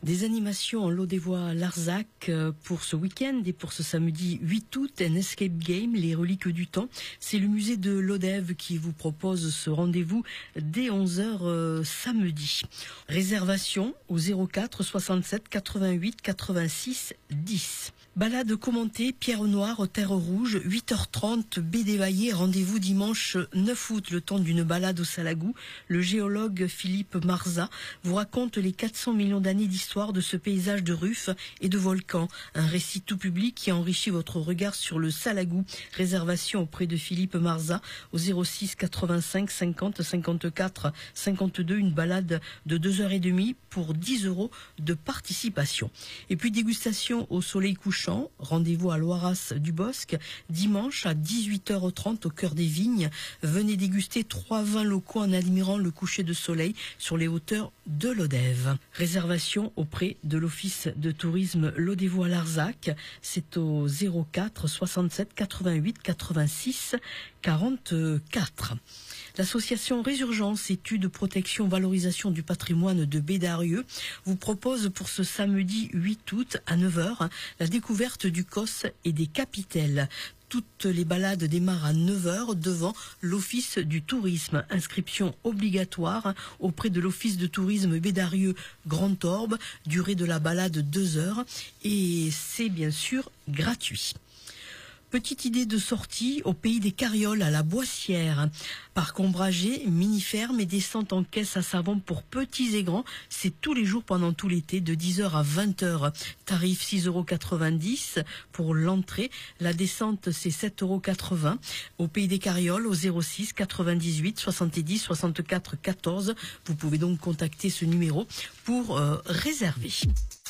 Des animations en Lodévois-Larzac pour ce week-end et pour ce samedi 8 août, un escape game, les reliques du temps. C'est le musée de Lodève qui vous propose ce rendez-vous dès 11h samedi. Réservation au 04 67 88 86 10. Balade commentée, Pierre Noire, Terre Rouge, 8h30, baie des Vaillés. Rendez-vous dimanche 9 août, le temps d'une balade au Salagou. Le géologue Philippe Marza vous raconte les 400 millions d'années d'histoire de ce paysage de ruffes et de volcans. Un récit tout public qui enrichit votre regard sur le Salagou. Réservation auprès de Philippe Marza au 06 85 50 54 52. Une balade de 2h30 pour 10 € de participation. Et puis dégustation au soleil couchant. Rendez-vous à Loiras du Bosc, dimanche à 18h30 au cœur des vignes. Venez déguster 3 vins locaux en admirant le coucher de soleil sur les hauteurs de Lodève. Réservation auprès de l'Office de tourisme Lodévois-Larzac. C'est au 04 67 88 86 44. L'association Résurgence, études, protection, valorisation du patrimoine de Bédarieux vous propose pour ce samedi 8 août à 9h la découverte du COS et des capitelles. Toutes les balades démarrent à 9h devant l'Office du tourisme. Inscription obligatoire auprès de l'Office de tourisme Bédarieux Grand Orbe. Durée de la balade 2 heures et c'est bien sûr gratuit. Petite idée de sortie au pays des Carrioles à la Boissière. Parc ombragé, mini-ferme et descente en caisse à savon pour petits et grands. C'est tous les jours pendant tout l'été de 10h à 20h. Tarif 6,90 € pour l'entrée. La descente c'est 7,80 € au pays des Carrioles au 06 98 70 64 14. Vous pouvez donc contacter ce numéro pour réserver.